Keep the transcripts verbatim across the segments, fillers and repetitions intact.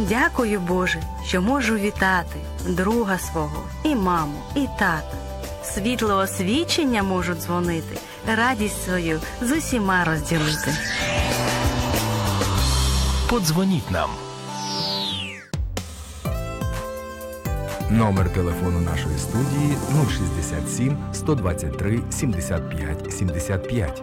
Дякую, Боже, що можу вітати друга свого, і маму, і тата. Світло освічення можу дзвонити, радість свою з усіма розділити. Подзвоніть нам. Номер телефону нашої студії нуль шістдесят сім сто двадцять три сімдесят п'ять сімдесят п'ять.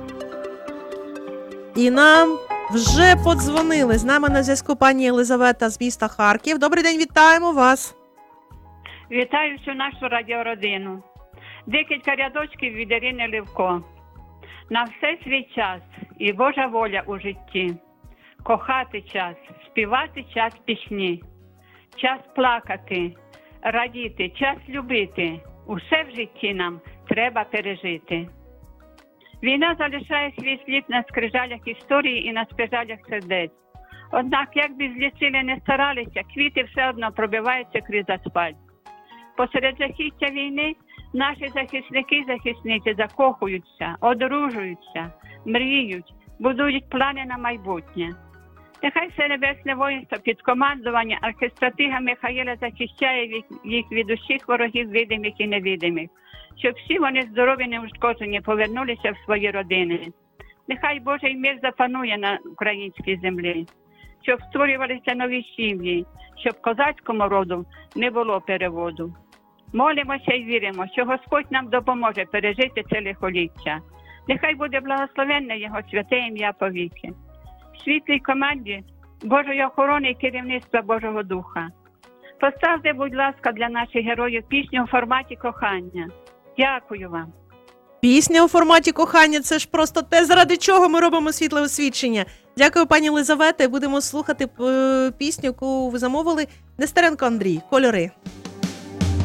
І нам вже подзвонили. З нами на зв'язку пані Єлизавета з міста Харків. Добрий день, вітаємо вас. Вітаю всю нашу радіородину. Декілька рядочків від Ірини Левко. На все свій час і Божа воля у житті. Кохати час, співати час пісні. Час плакати, радіти, час любити. Усе в житті нам треба пережити. Війна залишає свій слід на скрижалях історії і на скрижалях сердець. Однак, як би злісили не старалися, квіти все одно пробиваються крізь асфальт. Посеред жахіття війни наші захисники і захисниці закохуються, одружуються, мріють, будують плани на майбутнє. Нехай все небесне воїнство під командування архистратига Михаїла захищає їх від усіх ворогів видимих і невидимих, щоб всі вони здорові, неушкоджені повернулися в свої родини. Нехай Божий мир запанує на українській землі, щоб створювалися нові сім'ї, щоб козацькому роду не було переводу. Молимося і віримо, що Господь нам допоможе пережити це лихоліття. Нехай буде благословенне Його святе ім'я повіки. В світлій команді Божої охорони і керівництва Божого Духа. Поставте, будь ласка, для наших героїв пісню у форматі кохання. Дякую вам. Пісня у форматі кохання – це ж просто те, заради чого ми робимо світле освічення. Дякую, пані Єлизавета. Будемо слухати пісню, яку ви замовили. Нестеренко Андрій, «Кольори».